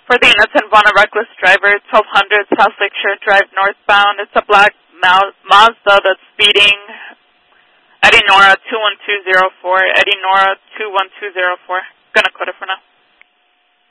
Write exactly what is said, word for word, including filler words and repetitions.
For the innocent Vaughn, a reckless driver, twelve hundred South Lakeshore Drive northbound. It's a black Ma- Mazda that's speeding. Eddie Nora two one two zero four. Eddie Nora two one two zero four. Gonna quit it for now.